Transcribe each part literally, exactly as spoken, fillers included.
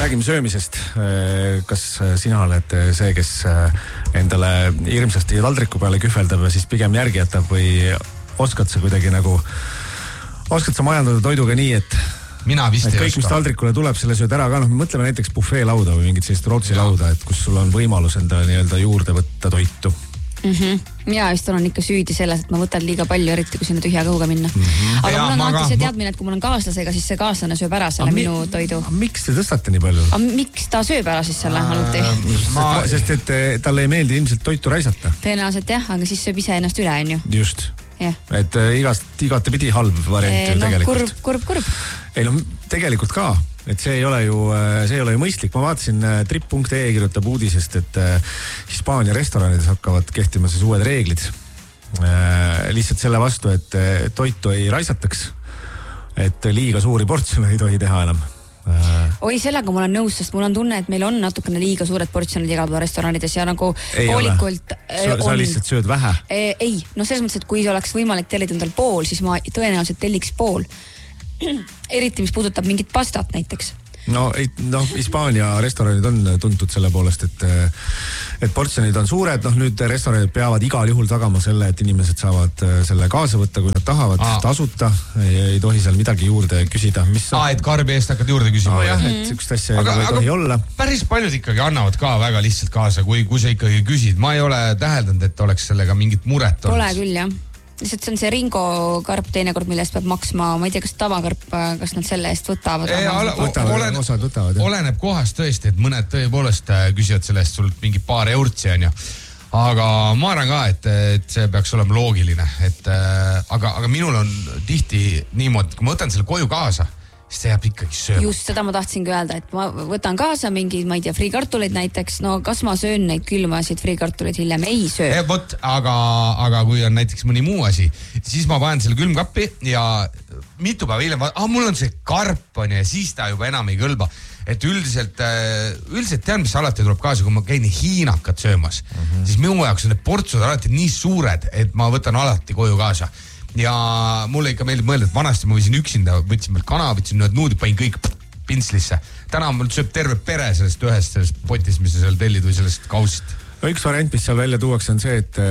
räägime söömisest. Kas sina oled see, kes endale hirmsasti taldriku peale kühveldab ja siis pigem järgi jätab või oskad sa kuidagi nagu, oskad sa majandada toiduga nii, et mina vist et ei kõik, oska. mis taldrikule tuleb, selle sööd ära ka. Noh, mõtleme näiteks bufeelauda või mingit sellist Rootsi lauda, et kus sul on võimalus endale nii-öelda juurde võtta toitu. Mm-hmm. Mina vist olen ikka süüdi selles, et ma võtan liiga palju, eriti kui sinna tühja kõhuga minna. Mm-hmm. Aga ja, mul on alati see teadmine, et kui mul on kaaslasega, siis see kaaslane sööb ära selle a, minu mi- toidu. Miks te tõstate nii palju? A, miks ta sööb ära siis selle alati? Ma... Sest et talle ei meeldi ilmselt toitu raisata. Tõenäoliselt jah, aga siis sööb ise ennast üle, on ju. Just. Yeah. Et igast, igate pidi halb variant e, ju no, tegelikult. Kurb, kurb, kurb. Ei no, tegelikult ka. Et see ei ole ju, see ei ole ju mõistlik. Ma vaatasin trip punkt ee kirjutab uudisest, et Hispaania restoranides hakkavad kehtima siis uued reeglid. Lihtsalt selle vastu, et toitu ei raisataks. Et liiga suuri portsjone ei tohi teha enam. Oi, sellega ma olen nõus, sest mul on tunne, et meil on natukene liiga suured portsjonid igal pool restoranides ja nagu poolikult sa, sa lihtsalt sööd vähe? Ei, no selles mõttes, et kui oleks võimalik tellida endal pool, siis ma tõenäoliselt telliks pool. Eriti, mis puudutab mingit pastat näiteks. No, no Hispaania restoranid on tuntud selle poolest, et, et portsjonid on suured. Noh, nüüd restoranid peavad igal juhul tagama selle, et inimesed saavad selle kaasa võtta, kui nad tahavad Aa. tasuta. Ei, ei tohi seal midagi juurde küsida. Mis Aa, et karbi eest hakkad juurde küsima. No, jah, et sükst asja aga, ei tohi olla. Päris paljud ikkagi annavad ka väga lihtsalt kaasa, kui, kui sa ikkagi küsid. Ma ei ole täheldanud, et oleks sellega mingit muret. Pole küll, jah. Lihtsalt see on see Ringo karp teinekord, mille eest peab maksma, ma ei tea, kas tavakarp, kas nad selle eest võtavad. Ei, ole, võtavad, olen, osad võtavad. Jah. Oleneb kohast tõesti, et mõned tõepoolest küsivad selle eest sult mingi paar eurtsi, on ju. Aga ma arvan ka, et, et see peaks olema loogiline. Et, aga, aga minul on tihti niimoodi, kui ma võtan selle koju kaasa, siis see jääb ikkagi sööma. Just seda ma tahtsingi öelda, et ma võtan kaasa mingi, ma ei tea, friikartuleid näiteks, no kas ma söön neid külmasid friikartuleid hiljem? Ei söö. E, võt, aga, aga kui on näiteks mõni muu asi, siis ma panen selle külmkappi ja mitu päeva hiljem, ah, mul on see karp on ja siis ta juba enam ei kõlba. Et üldiselt, üldiselt tean, mis alati tuleb kaasa, kui ma käin hiinakat söömas, mm-hmm. siis minu jaoks on need portsud alati nii suured, et ma võtan alati koju kaasa. Ja mulle ikka meeldib mõelda, et vanasti ma võisin üksinda, võtsin veel kana, võtsin nüüd nuudid, panin kõik pintslisse. Täna mul sööb terve pere sellest ühest sellest potist, mis sa seal tellid või sellest kausist. No üks variant, mis seal välja tuuakse, on see, et,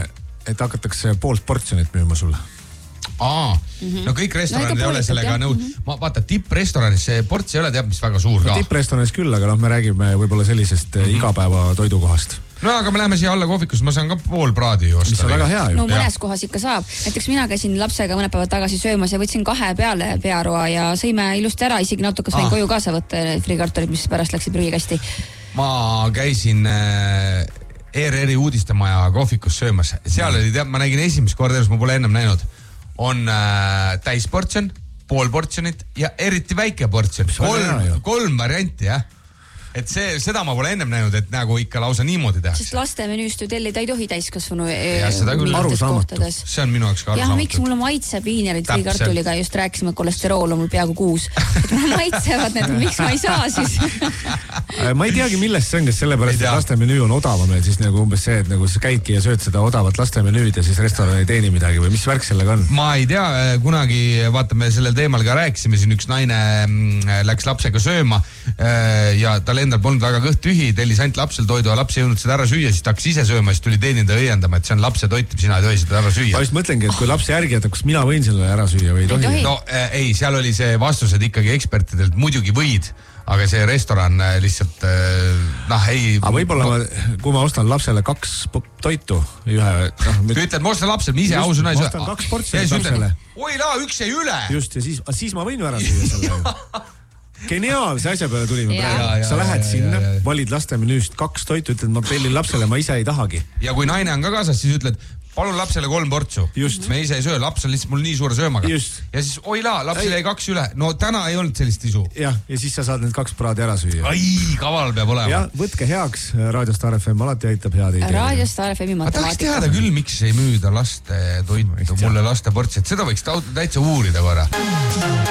et hakatakse poolt portsjonit müüma sulle. Aa, mm-hmm. no kõik restoranid no, ei ole sellega nõud. Mm-hmm. Ma vaata, tipprestoranis see ports ei ole teab, mis väga suur ka. No, tipprestoranis küll, aga noh, me räägime võib-olla sellisest mm-hmm. igapäeva toidukohast. No aga me läheme siia alla kohvikus, ma saan ka pool praadi osta. Mis on väga hea ju. No mõnes kohas ikka saab. Näiteks mina käisin lapsega mõned päevad tagasi söömas ja võtsin kahe peale pearoa ja sõime ilusti ära, isegi natuke sain ah. koju kaasa võtta friikartulid, mis pärast läksid prügikasti. Ma käisin äh, E R R-i uudistemaja kohvikus söömas. Seal oli, teab, ma nägin esimest korda, ma pole ennem näinud, on äh, täisportsjon, pool portsjonit ja eriti väike portsjon. Kolm, kolm varianti, jah. Et see, seda ma pole ennem näinud, et nagu ikka lausa niimoodi tehakse. Sest laste menüüst ju tellida ei tohi täiskasvanu kohtades. See on minu jaoks ka arusaamatu. Ja miks mulle maitseb viinerid friikartuliga, just rääkisime, kolesterool on mul peaaegu kuus. Et mulle maitsevad need, miks ma ei saa siis? Ma ei teagi, millest see on, kes sellepärast, et laste menüü on odavam, et siis nagu umbes see, et nagu sa käidki ja sööd seda odavat laste menüüd ja siis restoran ei teeni midagi või mis värk sellega on? Ma ei tea, kunagi vaatame sellel teemal ka rääkisime, siin üks naine läks lapsega sööma ja tal endal polnud väga kõht tühi, tellis ainult lapsel toidu ja laps ei jõudnud seda ära süüa, siis ta hakkas ise sööma, siis tuli teeninda õiendama, et see on lapse toit, sina ei tohi seda ära süüa. Ma just mõtlengi, et kui lapse järgi jätab, kas mina võin selle ära süüa või ei tohi? No äh, ei, seal oli see vastused ikkagi ekspertidelt, muidugi võid, aga see restoran äh, lihtsalt äh, noh, ei... Aga võib-olla ma, kui ma ostan lapsele kaks toitu ühe... No, kui ütled, ma ostan lapsele, ma ise ausuna ei söö. Ma ostan kaks portsjonit lapsele. Oi laa, üks jäi üle! Just, ja siis, siis ma võin ju ära süüa selle. Geniaalse asja peale tulime praegu. Sa lähed sinna, ja, ja, ja. valid laste menüüst kaks toitu, ütled, ma tellin lapsele, ma ise ei tahagi. Ja kui naine on ka kaasas, siis ütled, palun lapsele kolm portsu. Just. Me ise ei söö, laps on lihtsalt mul nii suure söömaga. Just. Ja siis, oi laa, lapsele jäi kaks üle. No täna ei olnud sellist isu. Jah, ja siis sa saad need kaks praadi ära süüa. Ai, kaval peab olema. Ja, võtke heaks, Raadio Star F M alati aitab head ideid. Raadio Star F M-i matemaatika. Ma tahaks teada küll, miks ei müüda laste toitu, mulle laste portsid. Seda võiks täitsa uurida korra.